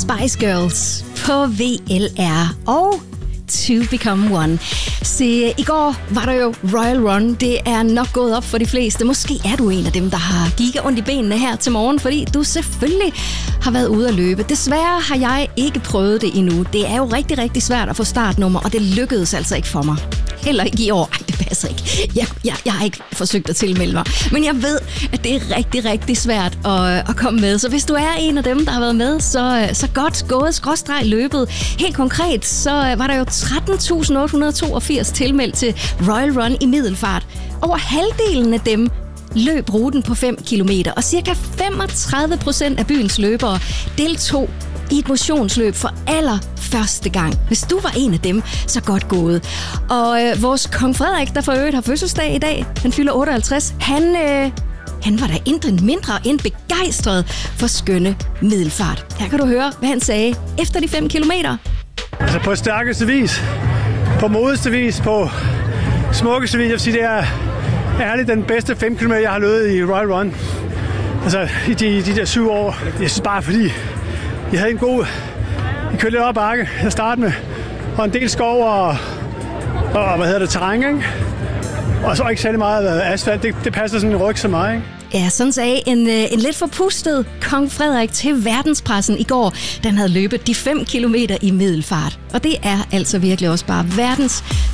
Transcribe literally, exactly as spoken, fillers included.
Spice Girls på V L R og To Become One. Se, i går var der jo Royal Run. Det er nok gået op for de fleste. Måske er du en af dem, der har giga ondt i benene her til morgen, fordi du selvfølgelig har været ude at løbe. Desværre har jeg ikke prøvet det endnu. Det er jo rigtig, rigtig svært at få startnummer, og det lykkedes altså ikke for mig. Heller ikke i år. Ej, det passer ikke. Jeg, jeg, jeg har ikke forsøgt at tilmelde mig. Men jeg ved, at det er rigtig, rigtig svært at, at komme med. Så hvis du er en af dem, der har været med, så, så godt gået, skråstreg løbet. Helt konkret, så var der jo tretten tusind otte hundrede toogfirs tilmeldt til Royal Run i Middelfart. Over halvdelen af dem løb ruten på fem kilometer, og cirka femogtredive procent af byens løbere deltog i et motionsløb for allerførste gang. Hvis du var en af dem, så godt gået. Og øh, vores kong Frederik, der for øvrigt har fødselsdag i dag, han fylder otteoghalvtreds, han, øh, han var da intet mindre end begejstret for skønne Middelfart. Her kan du høre, hvad han sagde efter de fem kilometer. Altså på stærkeste vis, på modeste vis, på smukkeste vis. Jeg vil sige, det er ærligt den bedste fem kilometer, jeg har løbet i Royal Run. Altså i de, de der syv år. Jeg synes bare, fordi jeg havde en god... Jeg kørte lidt op ad bakke, jeg startede med, og en del skov og, og hvad hedder det, terræn, ikke? Og så ikke særlig meget asfalt. Det, det passer sådan en ryg så meget, ikke? Ja, sådan sagde en, en lidt forpustet kong Frederik til verdenspressen i går, da han havde løbet de fem kilometer i Middelfart. Og det er altså virkelig også bare verdens